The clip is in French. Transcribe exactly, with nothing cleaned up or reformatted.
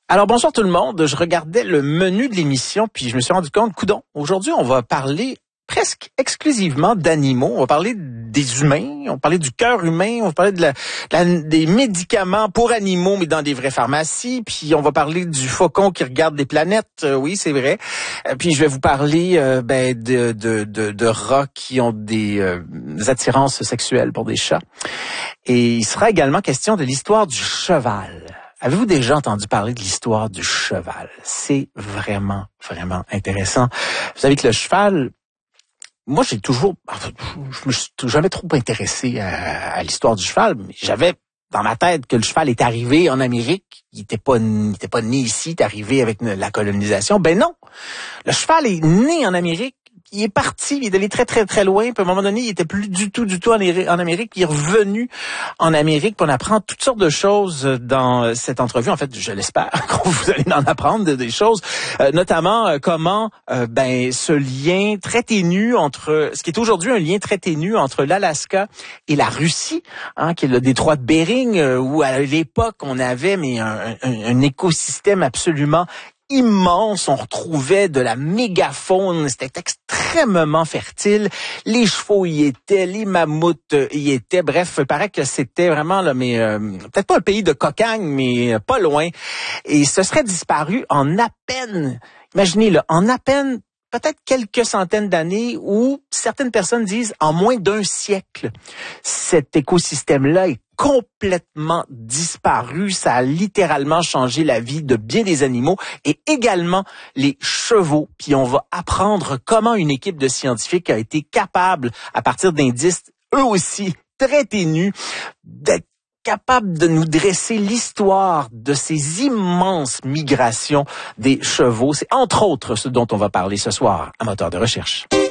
Alors bonsoir tout le monde, je regardais le menu de l'émission puis je me suis rendu compte, coudonc, aujourd'hui on va parler presque exclusivement d'animaux, on va parler des humains, on va parler du cœur humain, on va parler de la, de la, des médicaments pour animaux mais dans des vraies pharmacies, puis on va parler du faucon qui regarde des planètes, euh, oui c'est vrai, euh, puis je vais vous parler euh, ben, de, de, de, de rats qui ont des, euh, des attirances sexuelles pour des chats, et il sera également question de l'histoire du cheval. Avez-vous déjà entendu parler de l'histoire du cheval? C'est vraiment, vraiment intéressant. Vous savez que le cheval, moi j'ai toujours, je me suis jamais trop intéressé à, à l'histoire du cheval, mais j'avais dans ma tête que le cheval est arrivé en Amérique. Il était pas, il était pas né ici, il est arrivé avec la colonisation. Ben non! Le cheval est né en Amérique. Il est parti, il est allé très, très, très loin. Puis à un moment donné, il était plus du tout, du tout en Amérique. Puis il est revenu en Amérique. Puis on apprend toutes sortes de choses dans cette entrevue. En fait, je l'espère que vous allez en apprendre des choses. Euh, notamment, euh, comment euh, ben ce lien très ténu entre... Ce qui est aujourd'hui un lien très ténu entre l'Alaska et la Russie, hein, qui est le détroit de Bering, euh, où à l'époque, on avait mais un, un, un écosystème absolument immense, on retrouvait de la mégafaune, c'était extrêmement fertile, les chevaux y étaient, les mammouths y étaient, bref, il paraît que c'était vraiment, là, mais euh, peut-être pas un pays de cocagne, mais pas loin, et ce serait disparu en à peine, imaginez, là, en à peine peut-être quelques centaines d'années, ou certaines personnes disent en moins d'un siècle. Cet écosystème-là est complètement disparu. Ça a littéralement changé la vie de bien des animaux et également les chevaux. Puis on va apprendre comment une équipe de scientifiques a été capable, à partir d'indices eux aussi très ténus, d'être capable de nous dresser l'histoire de ces immenses migrations des chevaux. C'est entre autres ce dont on va parler ce soir à Moteur de recherche.